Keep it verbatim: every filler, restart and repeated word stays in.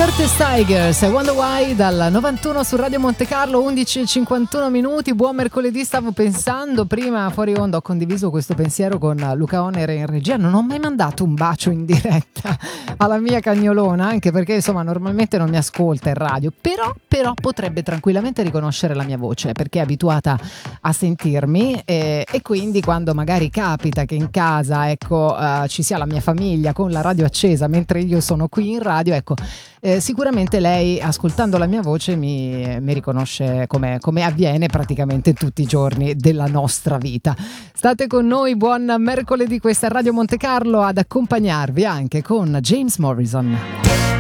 Curtis Tigers, Wonder Why dal novantuno su Radio Monte Carlo, undici e cinquantuno minuti. Buon mercoledì. Stavo pensando prima fuori onda, ho condiviso questo pensiero con Luca Onere in regia, non ho mai mandato un bacio in diretta alla mia cagnolona, anche perché insomma normalmente non mi ascolta in radio, però, però potrebbe tranquillamente riconoscere la mia voce perché è abituata a sentirmi, e, e quindi quando magari capita che in casa ecco uh, ci sia la mia famiglia con la radio accesa mentre io sono qui in radio, ecco Eh, sicuramente lei, ascoltando la mia voce, mi, mi riconosce come, come avviene praticamente tutti i giorni della nostra vita. State con noi, buon mercoledì, questa è Radio Monte Carlo, ad accompagnarvi anche con James Morrison.